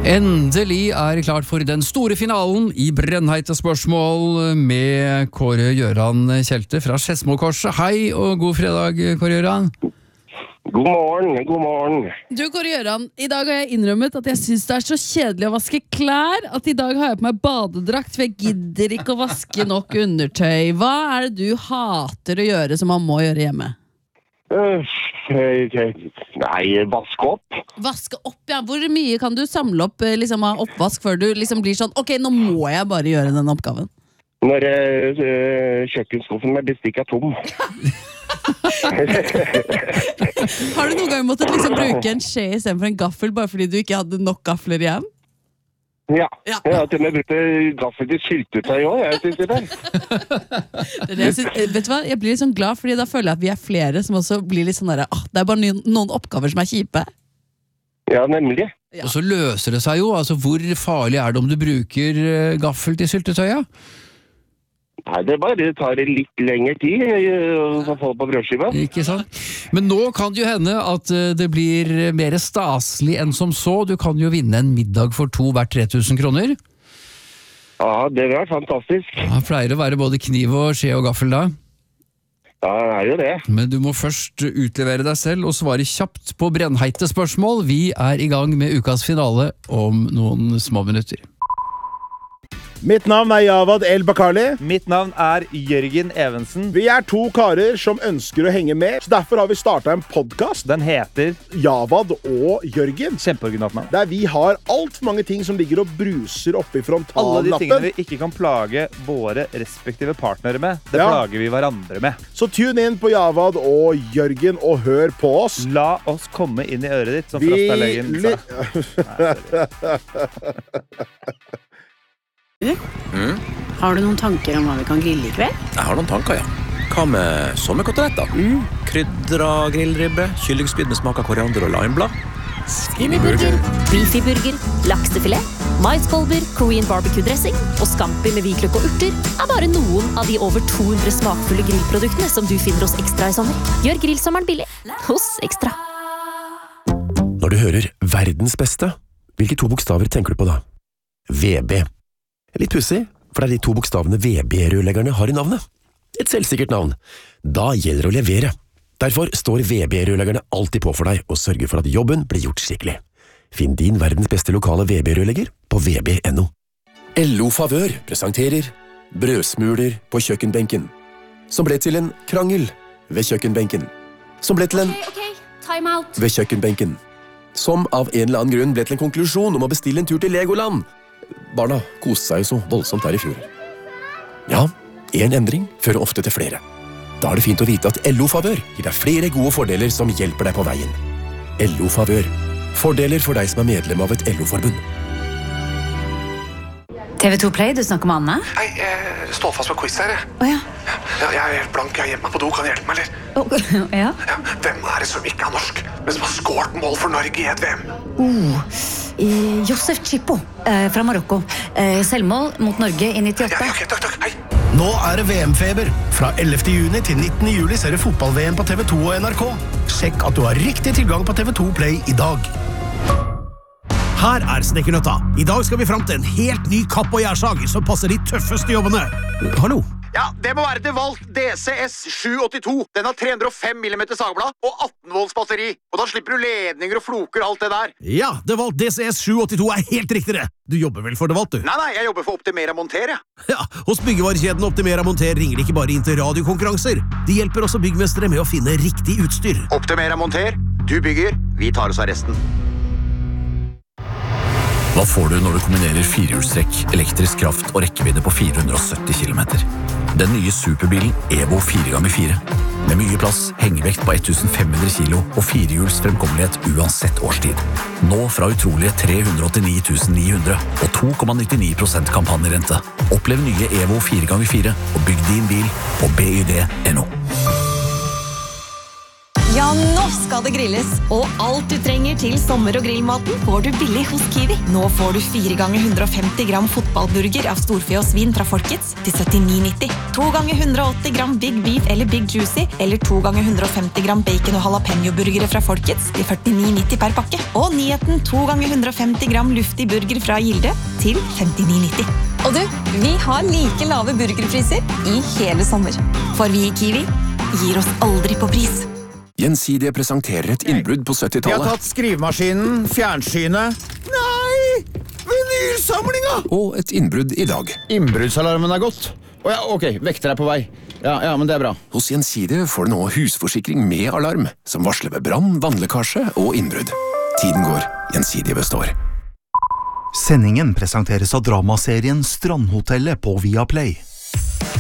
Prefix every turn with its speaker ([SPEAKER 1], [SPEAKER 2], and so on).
[SPEAKER 1] Endelig klart for den store finalen I brennheite spørsmål med Kåre Gjøran Kjelte fra Skedsmokorset. Hei og god fredag, Kåre Gjøran.
[SPEAKER 2] God morgen.
[SPEAKER 3] Du, Kåre Gjøran, I dag har jeg innrømmet at jeg synes det så kjedelig å vaske klær, at I dag har jeg på meg badedrakt, for jeg gidder ikke å vaske nok undertøy. Hva det du hater å gjøre som man må gjøre hjemme?
[SPEAKER 2] Nei, vaske opp.
[SPEAKER 3] Vaske opp, ja. Hvor mye kan du samle opp liksom, av oppvask før du liksom blir sånn, ok, nå må jeg bare gjøre den oppgaven?
[SPEAKER 2] Når kjøkkenskuffen med bestikk tom.
[SPEAKER 3] Har du noen gang måttet liksom bruke en skje I stedet for en gaffel, bare fordi du ikke hadde nok gaffler igjen?
[SPEAKER 2] Ja. Jeg har til og med brukt gaffel til syltetøy også, jeg synes det
[SPEAKER 3] vet du hva, jeg blir litt sånn glad, fordi da føler jeg at vi flere som også blir litt sånn der, det bare noen oppgaver som kjipe.
[SPEAKER 2] Ja, nemlig.
[SPEAKER 1] Ja. Og så løser det seg jo, altså hvor farlig det om du bruker gaffel til syltetøya?
[SPEAKER 2] Nei, det tar litt lengre tid å få på brødskiva.
[SPEAKER 1] Ikke sant? Men nå kan det jo hende at det blir mer staselig enn som så. Du kan jo vinne en middag for 2 verdt 3000 kroner.
[SPEAKER 2] Ja, det var fantastisk.
[SPEAKER 1] Ja, pleier å være både kniv og skje og gaffel da.
[SPEAKER 2] Ja, det jo det.
[SPEAKER 1] Men du må først utlevere deg selv og svare kjapt på brennheite spørsmål. Vi I gang med ukas finale om noen små minutter.
[SPEAKER 4] Mitt navn Javad El Bakali.
[SPEAKER 5] Mitt navn Jørgen Evensen.
[SPEAKER 4] Vi 2 karer som ønsker å henge med, så derfor har vi startet en podcast.
[SPEAKER 5] Den heter
[SPEAKER 4] Javad og Jørgen.
[SPEAKER 5] Kjempeoriginalt navn.
[SPEAKER 4] Der vi har alt for mange ting som ligger og bruser oppe I frontallappen.
[SPEAKER 5] Alle de tingene vi ikke kan plage våre respektive partnere med, det plager vi hverandre med.
[SPEAKER 4] Så tune inn på Javad og Jørgen og hør på oss.
[SPEAKER 5] La oss komme inn I øret ditt, som Frastalegen sa.
[SPEAKER 6] Har du noen tanker om hva vi kan grille I kveld?
[SPEAKER 7] Jeg har noen tanker, ja. Hva med sommerkoteletter? Krydra grillribbe, kyllingspyd med smak av koriander og limeblad.
[SPEAKER 8] Skinnyburger, beefyburger, laksefilet, maiskolber, Korean barbecue-dressing og scampi med hvitløk og urter bare noen av de over 200 smakfulle grillproduktene som du finner hos Ekstra I sommer. Gjør grillsommeren billig hos Ekstra.
[SPEAKER 9] Når du hører verdens beste, hvilke 2 bokstaver tenker du på da? VB. Litt pussig, for det de 2 bokstavene VB-rørleggerne har I navnet. Et selvsikkert navn. Da gjelder det å levere. Derfor står VB-rørleggerne alltid på for deg og sørger for at jobben blir gjort skikkelig. Finn din verdens beste lokale VB-rørlegger på vb.no. LO Favør presenterer brødsmuler på kjøkkenbenken, som ble til en krangel ved kjøkkenbenken, som ble til en
[SPEAKER 8] time out
[SPEAKER 9] ved kjøkkenbenken, som av en eller annen grunn ble til en konklusjon om å bestille en tur til Legoland. Barna koste seg jo så voldsomt her I fjor. Ja, en endring fører ofte til flere. Da det fint å vite at LO Favør gir deg flere gode fordeler som hjelper deg på veien. LO Favør. Fordeler for deg som medlem av et LO-forbund.
[SPEAKER 6] TV2 Play, du snakker med Anne?
[SPEAKER 10] Nei, jeg står fast på quiz her.
[SPEAKER 6] Ja.
[SPEAKER 10] Jeg helt blank, jeg hjemme på do, kan du hjelpe meg, eller?
[SPEAKER 6] Ja.
[SPEAKER 10] Hvem det som ikke norsk, men som har skåret mål for Norge I et VM?
[SPEAKER 6] Josef Chipo fra Marokko. Selvmål mot Norge I 98.
[SPEAKER 10] Ja, ok, takk, hei.
[SPEAKER 11] Nå det VM-feber. Fra 11. juni til 19. juli ser du fotball-VM på TV2 og NRK. Sjekk at du har riktig tilgang på TV2 Play I dag. Her Snekkernøtta. I dag skal vi frem til en helt ny kapp- og gjærsag som passer de tøffeste jobbene. Hallo?
[SPEAKER 10] Ja, det må være DeWalt DCS 782. Den har 305 mm sagblad og 18 volts batteri. Og da slipper du ledninger og floker og alt det der.
[SPEAKER 11] Ja, DeWalt DCS 782 helt riktig det. Du jobber vel for DeWalt, du?
[SPEAKER 10] Nei, jeg jobber for Optimera Monter, jeg.
[SPEAKER 11] Ja, hos byggevarekjeden Optimera Monter ringer de ikke bare inn til radiokonkurranser. De hjelper også byggmestere med å finne riktig utstyr.
[SPEAKER 10] Optimera Monter, du bygger, vi tar oss av resten.
[SPEAKER 7] Hva får du når du kombinerer 4-hjulstrekk, elektrisk kraft og rekkevidde på 470 km? Den nye superbilen Evo 4x4. Med mye plass, hengevekt på 1500 kilo og 4-hjuls fremkommelighet uansett årstid. Nå fra utrolige 389 900 og 2,99% kampanjerente. Opplev nye Evo 4x4 og bygg din bil på byd.no.
[SPEAKER 8] Ja, nå skal det grilles. Og alt du trenger til sommer- og grillmaten får du billig hos Kiwi. Nå får du 4 ganger 150 gram fotballburger av storfe og svin fra Folkets til 79,90. 2 ganger 180 gram Big Beef eller Big Juicy, eller 2 ganger 150 gram bacon- og jalapeno-burgere fra Folkets til 49,90 per pakke. Og nyheten 2 ganger 150 gram luftig burger fra Gilde til 59,90. Og du, vi har like lave burgerpriser i hele sommer. For vi i Kiwi gir oss aldri på pris.
[SPEAKER 9] Gjensidige presenterer et innbrudd på 70-tallet.
[SPEAKER 10] Vi har tatt skrivemaskinen, fjernsynet. Nei! Vinylsamlinga!
[SPEAKER 9] Og et innbrudd i dag.
[SPEAKER 10] Innbruddsalarmen er gått. Ja, ok, vekter er på vei. Ja, men det er bra.
[SPEAKER 9] Hos Gjensidige får du nå husforsikring med alarm, som varsler ved brann, vannlekkasje og innbrudd. Tiden går, Gjensidige består.
[SPEAKER 12] Sendingen presenteres av dramaserien Strandhotellet på Viaplay.